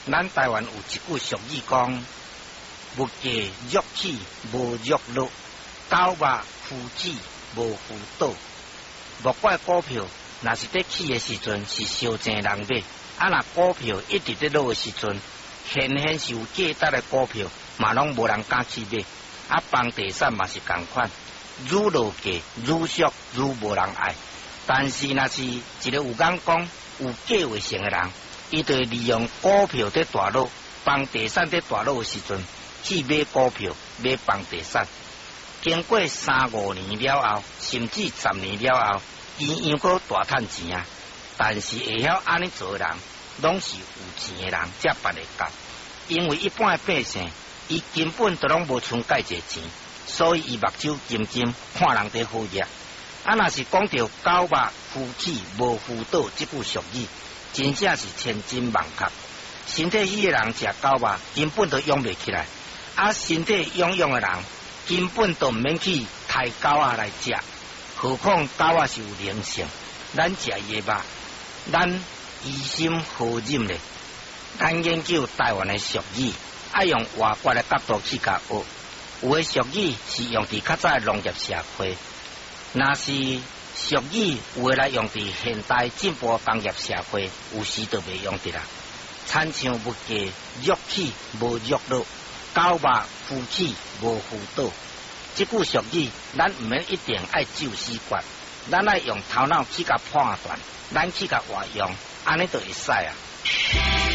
咱台湾有一句俗语讲：物价约起无约落，狗肉夫起无夫倒。莫怪股票若是在起的时阵是烧钱人买，若股票一直在落的时阵，显是有价值的股票嘛拢无人敢去买。房地产嘛是同款，愈落价愈俗愈无人爱。但是若是一个有眼光、有计划性的人，伊就会利用股票在大落、房地产在大落的时阵去买股票、买房地产。经过3-5年了后，甚至10年了后，伊样个大赚钱啊！但是会晓安尼做的人，拢是有钱的人才办得到。因为一般的百姓，伊根本都拢无存介济钱，所以伊目睭金金看人在好业。若是讲到狗肉夫起无夫倒这句俗语，真正是千真万确。身体虚的人食狗肉根本都养袂起来，身体养的人根本都毋免去杀狗仔来食。何况狗仔是有灵性，咱食伊的肉，咱疑心何忍咧？咱研究台湾的俗语，爱用外国的角度去甲学。有的俗语是用伫较早的农业社会。若是俗语有诶来用伫现代进步工业社会，有时就袂用伫啦。亲像物价约起无约落，狗肉夫起无夫倒。即句俗语，咱毋免一定爱照死决，咱爱用头脑去甲判断，咱去甲活用，安尼就会使啊。